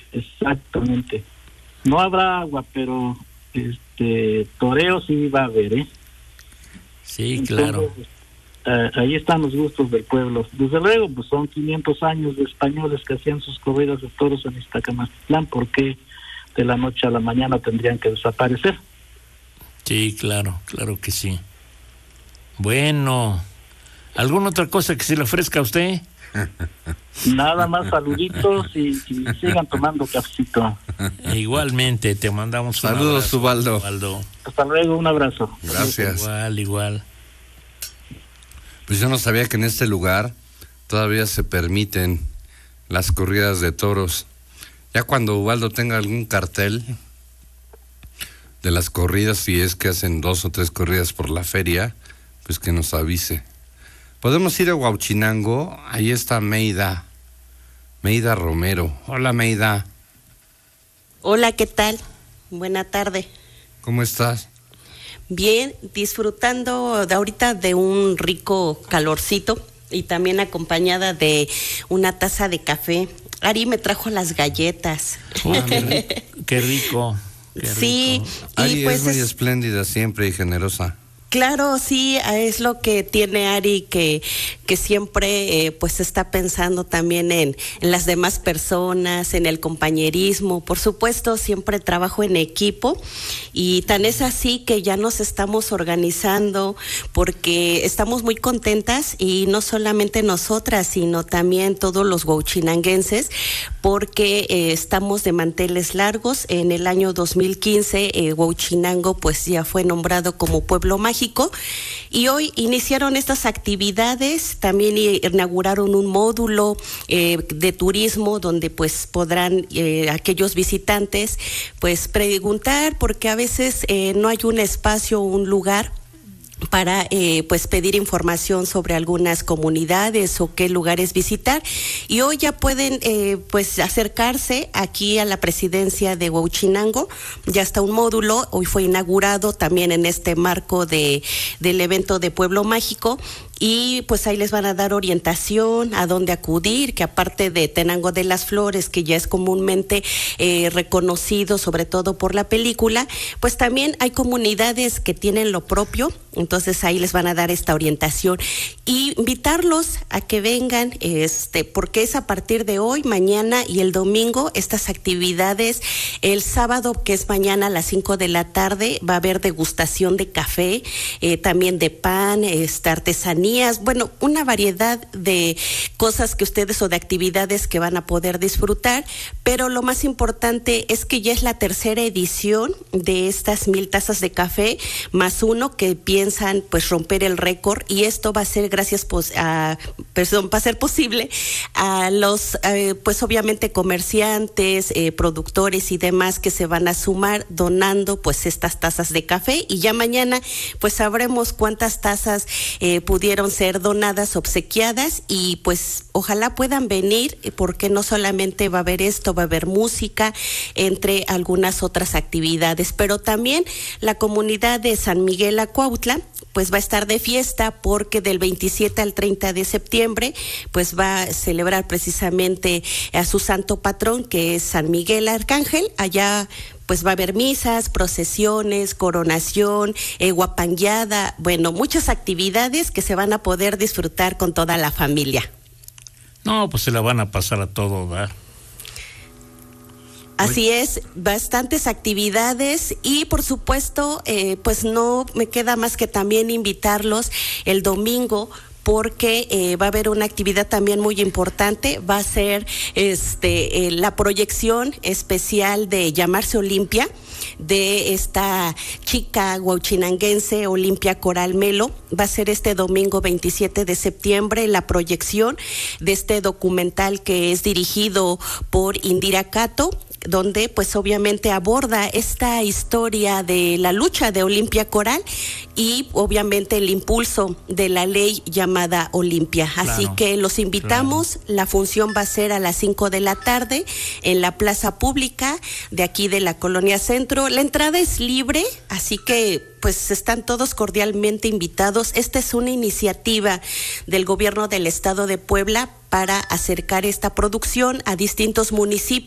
exactamente. No habrá agua, pero toreo sí va a haber, ¿eh? Sí, Entonces, claro. Ahí están los gustos del pueblo. Desde luego, pues son 500 años de españoles que hacían sus corridas de toros en Iztacamatlán. ¿Por qué de la noche a la mañana tendrían que desaparecer? Sí, claro que sí. Bueno, ¿alguna otra cosa que se le ofrezca a usted? Nada más saluditos y sigan tomando cafecito. Igualmente, te mandamos un saludos, abrazo, Ubaldo. Hasta luego, un abrazo. Gracias. Igual. Pues yo no sabía que en este lugar todavía se permiten las corridas de toros. Ya cuando Ubaldo tenga algún cartel de las corridas, si es que hacen 2 o 3 corridas por la feria, pues que nos avise. Podemos ir a Huauchinango, ahí está Meida Romero. Hola, Meida. Hola, ¿qué tal? Buena tarde. ¿Cómo estás? Bien, disfrutando de ahorita de un rico calorcito y también acompañada de una taza de café. Ari me trajo las galletas. Qué rico. Sí, Ari y pues es muy espléndida siempre y generosa. Claro, sí, es lo que tiene Ari, que siempre pues está pensando también en las demás personas, en el compañerismo. Por supuesto, siempre trabajo en equipo y tan es así que ya nos estamos organizando porque estamos muy contentas y no solamente nosotras, sino también todos los huauchinanguenses, porque estamos de manteles largos. En el año 2015, Huauchinango pues ya fue nombrado como pueblo mágico. Y hoy iniciaron estas actividades, también inauguraron un módulo de turismo donde pues podrán aquellos visitantes pues preguntar, porque a veces no hay un espacio, un lugar para pues pedir información sobre algunas comunidades o qué lugares visitar, y hoy ya pueden pues acercarse aquí a la presidencia de Huauchinango. Ya está un módulo, hoy fue inaugurado también en este marco del evento de Pueblo Mágico, y pues ahí les van a dar orientación a dónde acudir, que aparte de Tenango de las Flores, que ya es comúnmente reconocido sobre todo por la película, pues también hay comunidades que tienen lo propio. Entonces ahí les van a dar esta orientación y invitarlos a que vengan, porque es a partir de hoy, mañana y el domingo estas actividades. El sábado, que es mañana a las 5 de la tarde, va a haber degustación de café, también de pan, artesanías, bueno, una variedad de cosas que ustedes, o de actividades que van a poder disfrutar. Pero lo más importante es que ya es la tercera edición de estas 1000 tazas de café, más uno que piensan pues romper el récord, y esto va a ser gracias va a ser posible a los pues obviamente comerciantes, productores y demás que se van a sumar donando pues estas tazas de café, y ya mañana pues sabremos cuántas tazas pudieron ser donadas, obsequiadas, y pues ojalá puedan venir, porque no solamente va a haber esto, va a haber música, entre algunas otras actividades. Pero también la comunidad de San Miguel Acuautla pues va a estar de fiesta, porque del 27 al 30 de septiembre pues va a celebrar precisamente a su santo patrón, que es San Miguel Arcángel. Allá pues va a haber misas, procesiones, coronación, guapangueada, bueno, muchas actividades que se van a poder disfrutar con toda la familia. No, pues se la van a pasar a todo dar. Así es, bastantes actividades, y por supuesto, pues no me queda más que también invitarlos el domingo, porque va a haber una actividad también muy importante. Va a ser la proyección especial de Llamarse Olimpia, de esta chica huauchinanguense Olimpia Coral Melo. Va a ser este domingo 27 de septiembre la proyección de este documental que es dirigido por Indira Cato, donde pues obviamente aborda esta historia de la lucha de Olimpia Coral y obviamente el impulso de la ley llamada Olimpia. Claro, así que los invitamos. Claro. La función va a ser a las 5 de la tarde en la plaza pública de aquí de la Colonia Centro. La entrada es libre, así que pues están todos cordialmente invitados. Esta es una iniciativa del gobierno del estado de Puebla para acercar esta producción a distintos municipios